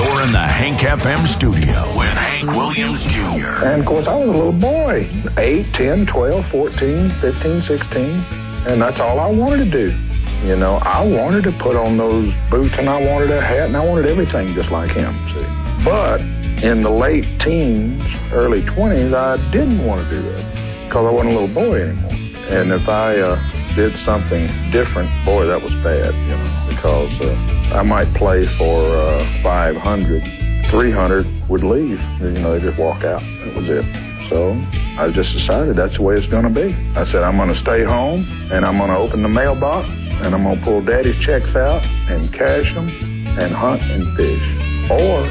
You're in the Hank FM studio with Hank Williams Jr. And, of course, I was a little boy, 8, 10, 12, 14, 15, 16, and that's all I wanted to do. You know, I wanted to put on those boots, and I wanted a hat, and I wanted everything just like him, see. But in the late teens, early 20s, I didn't want to do that because I wasn't a little boy anymore. And if I did something different, boy, that was bad, you know, because I might play for 500, 300 would leave. You know, they just walk out. That was it. So I just decided that's the way it's going to be. I said, I'm going to stay home, and I'm going to open the mailbox, and I'm going to pull Daddy's checks out and cash them and hunt and fish. Or